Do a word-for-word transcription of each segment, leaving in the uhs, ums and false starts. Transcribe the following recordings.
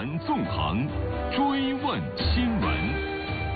传纵横，追问新闻。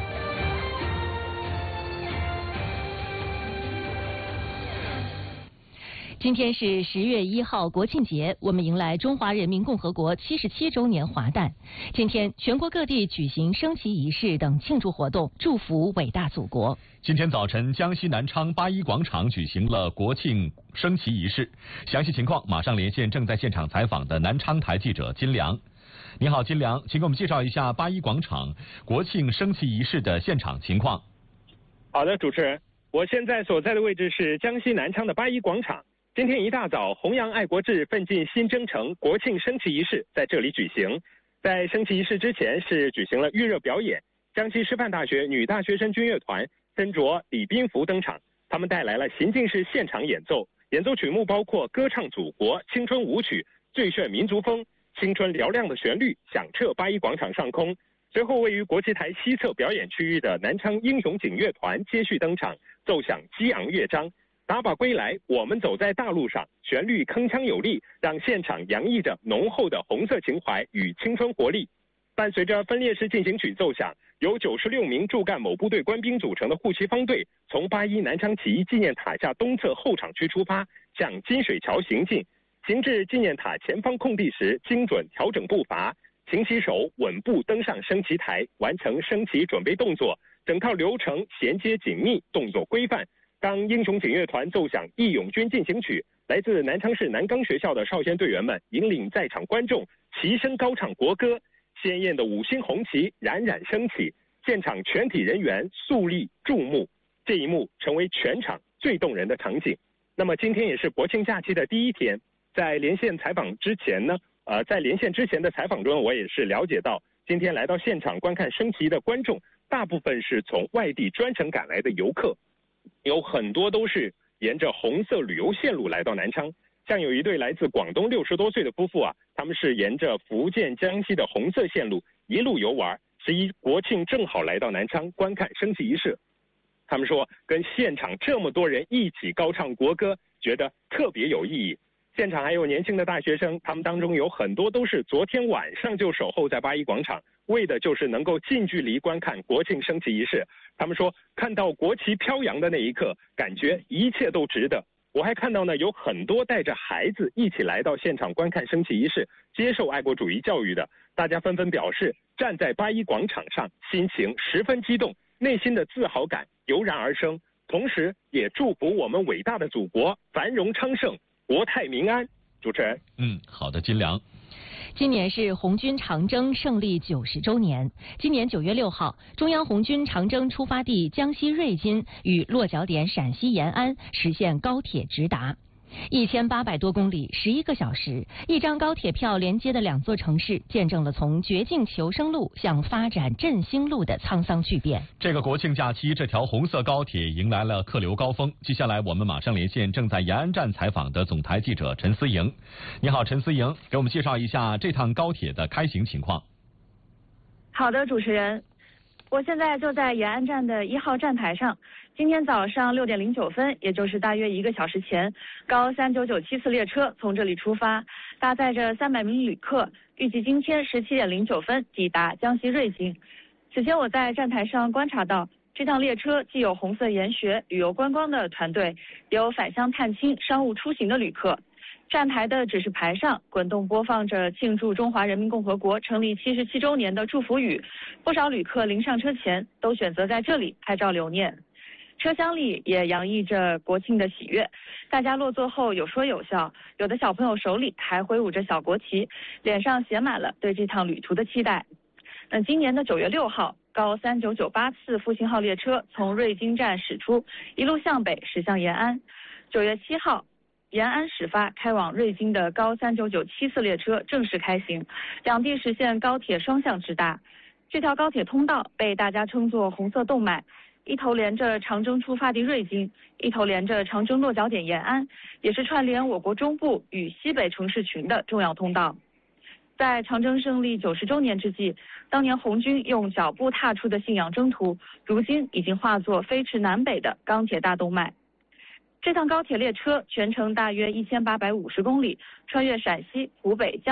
今天是十月一号国庆节，我们迎来中华人民共和国七十七周年华诞。今天，全国各地举行升旗仪式等庆祝活动，祝福伟大祖国。 今天早晨，江西南昌八一广场举行了国庆升旗仪式。详细情况马上连线正在现场采访的南昌台记者金良。你好，金良，请给我们介绍一下八一广场国庆升旗仪式的现场情况。 好的，主持人，我现在所在的位置是江西南昌的八一广场。今天一大早，弘扬爱国志，奋进新征程国庆升旗仪式在这里举行。在升旗仪式之前，是举行了预热表演。江西师范大学女大学生军乐团身着礼宾服登场，他们带来了行进式现场演奏，演奏曲目包括歌唱祖国、青春舞曲、最炫民族风，青春嘹亮的旋律响彻八一广场上空。随后，位于国旗台西侧表演区域的南昌英雄警乐团接续登场，奏响激昂乐章。打靶归来，我们走在大路上，旋律铿锵有力，让现场洋溢着浓厚的红色情怀与青春活力。伴随着分列式进行曲奏响，由九十六名驻赣某部队官兵组成的护旗方队，从八一南昌起义纪念塔下东侧后场区出发，向金水桥行进。行至纪念塔前方空地时，精准调整步伐，勤洗手，稳步登上升旗台，完成升旗准备动作。整套流程衔接紧密，动作规范。当英雄警乐团奏响《义勇军进行曲》，来自南昌市南岗学校的少先队员们引领在场观众齐声高唱国歌，鲜艳的五星红旗冉冉升起，现场全体人员肃立注目，这一幕成为全场最动人的场景。那么今天也是国庆假期的第一天，在连线采访之前呢，呃，在连线之前的采访中，我也是了解到，今天来到现场观看升旗的观众，大部分是从外地专程赶来的游客。有很多都是沿着红色旅游线路来到南昌，像有一对来自广东六十多岁的夫妇啊，他们是沿着福建、江西的红色线路一路游玩，十一国庆正好来到南昌观看升旗仪式。他们说，跟现场这么多人一起高唱国歌，觉得特别有意义。现场还有年轻的大学生，他们当中有很多都是昨天晚上就守候在八一广场，为的就是能够近距离观看国庆升旗仪式。他们说，看到国旗飘扬的那一刻，感觉一切都值得。我还看到呢，有很多带着孩子一起来到现场观看升旗仪式，接受爱国主义教育的，大家纷纷表示，站在八一广场上，心情十分激动，内心的自豪感油然而生，同时也祝福我们伟大的祖国繁荣昌盛，国泰民安。主持人， 嗯，好的，金良。 今年是红军长征胜利九十周年。今年九月六号，中央红军长征出发地江西瑞金与落脚点陕西延安实现高铁直达。一千八百多公里，十一个小时，一张高铁票连接的两座城市，见证了从绝境求生路向发展振兴路的沧桑巨变。 这个国庆假期，这条红色高铁迎来了客流高峰。接下来，我们马上连线正在延安站采访的总台记者陈思莹。你好，陈思莹，给我们介绍一下这趟高铁的开行情况。 好的，主持人，我现在就在延安站的一号站台上。今天早上六点零九分，也就是大约一个小时前，高三九九七次列车从这里出发，搭载着三百名旅客，预计今天十七点零九分抵达江西瑞金。此前我在站台上观察到，这趟列车既有红色研学、旅游观光的团队，也有返乡探亲、商务出行的旅客。站台的指示牌上滚动播放着庆祝中华人民共和国成立七十七周年的祝福语，不少旅客临上车前都选择在这里拍照留念。车厢里也洋溢着国庆的喜悦，大家落座后有说有笑，有的小朋友手里还挥舞着小国旗，脸上写满了对这趟旅途的期待。那今年的九月六号，高三九九八次复兴号列车从瑞金站驶出，一路向北驶向延安。九月七号，延安始发开往瑞金的高三九九七次列车正式开行，两地实现高铁双向直达。这条高铁通道被大家称作红色动脉，一头连着长征出发地瑞金，一头连着长征落脚点延安，也是串联我国中部与西北城市群的重要通道。在长征胜利九十周年之际，当年红军用脚步踏出的信仰征途，如今已经化作飞驰南北的钢铁大动脉。这趟高铁列车全程大约一千八百五十公里，穿越陕西、湖北、江